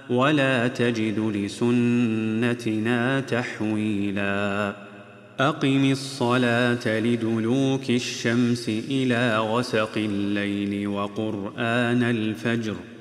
ولا تجد لسنتنا تحويلا. أقم الصلاة لدلوك الشمس إلى غسق الليل وقرآن الفجر